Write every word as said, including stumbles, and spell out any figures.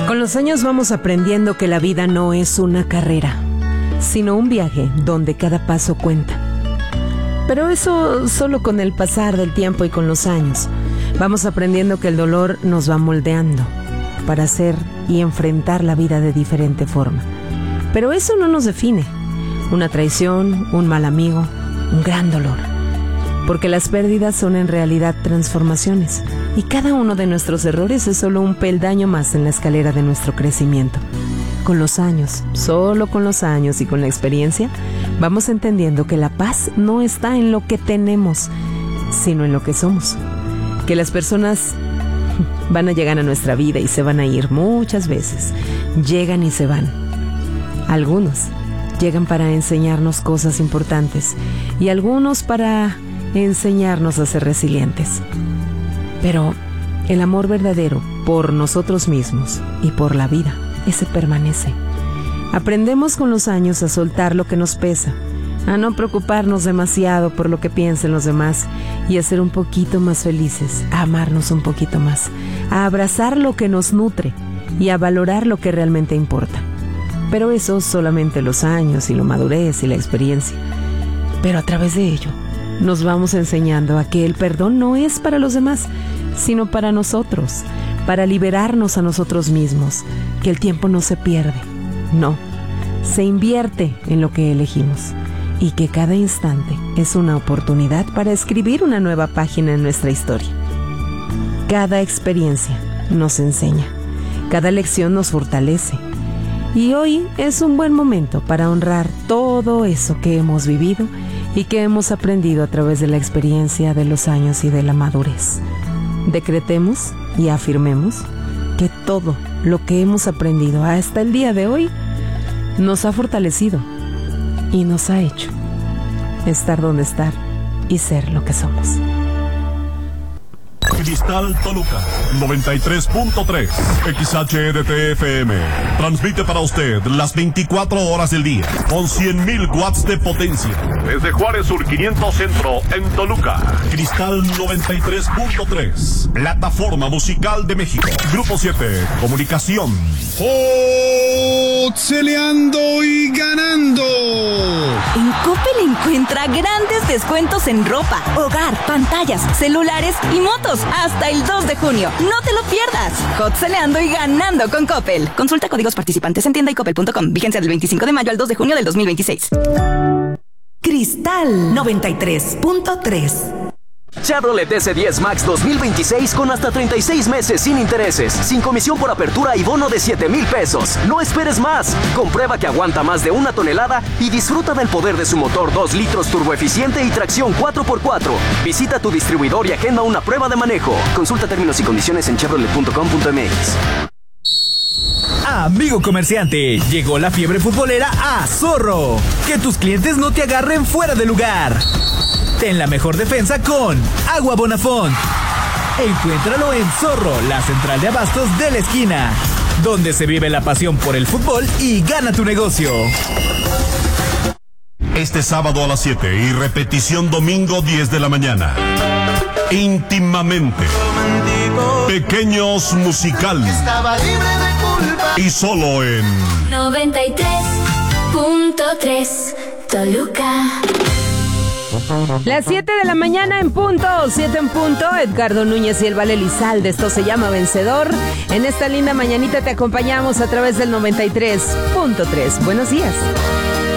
Con los años vamos aprendiendo que la vida no es una carrera, sino un viaje donde cada paso cuenta. Pero eso solo con el pasar del tiempo y con los años. Vamos aprendiendo que el dolor nos va moldeando para hacer y enfrentar la vida de diferente forma. Pero eso no nos define. Una traición, un mal amigo, un gran dolor. Porque las pérdidas son en realidad transformaciones. Y cada uno de nuestros errores es solo un peldaño más en la escalera de nuestro crecimiento. Con los años, solo con los años y con la experiencia, vamos entendiendo que la paz no está en lo que tenemos, sino en lo que somos. Que las personas van a llegar a nuestra vida y se van a ir muchas veces. Llegan y se van. Algunos llegan para enseñarnos cosas importantes y algunos para enseñarnos a ser resilientes. Pero el amor verdadero por nosotros mismos y por la vida, ese permanece. Aprendemos con los años a soltar lo que nos pesa, a no preocuparnos demasiado por lo que piensen los demás y a ser un poquito más felices, a amarnos un poquito más, a abrazar lo que nos nutre y a valorar lo que realmente importa. Pero eso solamente los años y la madurez y la experiencia. Pero a través de ello nos vamos enseñando a que el perdón no es para los demás, sino para nosotros, para liberarnos a nosotros mismos, que el tiempo no se pierde, no, se invierte en lo que elegimos y que cada instante es una oportunidad para escribir una nueva página en nuestra historia. Cada experiencia nos enseña, cada lección nos fortalece y hoy es un buen momento para honrar todo eso que hemos vivido y que hemos aprendido a través de la experiencia de los años y de la madurez. Decretemos y afirmemos que todo lo que hemos aprendido hasta el día de hoy nos ha fortalecido y nos ha hecho estar donde estar y ser lo que somos. Cristal Toluca noventa y tres punto tres X H E D T F M transmite para usted las veinticuatro horas del día con cien mil watts de potencia desde Juárez Sur quinientos Centro en Toluca. Cristal noventa y tres punto tres, plataforma musical de México. Grupo siete, comunicación. ¡Celeando y ganando! En Coppel encuentra grandes descuentos en ropa, hogar, pantallas, celulares y motos hasta el dos de junio. ¡No te lo pierdas! Hot-celeando y ganando con Coppel. Consulta códigos participantes en tienda y coppel punto com. Vigencia del veinticinco de mayo al dos de junio del dos mil veintiséis. Cristal noventa y tres punto tres. Chevrolet S diez Max dos mil veintiséis con hasta treinta y seis meses sin intereses, sin comisión por apertura y bono de siete mil pesos. No esperes más. Comprueba que aguanta más de una tonelada y disfruta del poder de su motor dos litros turboeficiente y tracción cuatro por cuatro. Visita tu distribuidor y agenda una prueba de manejo. Consulta términos y condiciones en chevrolet punto com punto m x. Amigo comerciante, llegó la fiebre futbolera a Zorro. Que tus clientes no te agarren fuera de lugar. Ten la mejor defensa con Agua Bonafont. Encuéntralo en Zorro, la central de abastos de la esquina, donde se vive la pasión por el fútbol y gana tu negocio. Este sábado a las siete y repetición domingo diez de la mañana. Íntimamente. Pequeños Musical. Y solo en noventa y tres punto tres Toluca. Las siete de la mañana en punto, siete en punto, Edgardo Núñez y el Vale Elizalde, esto se llama Vencedor. En esta linda mañanita te acompañamos a través del noventa y tres punto tres. Buenos días.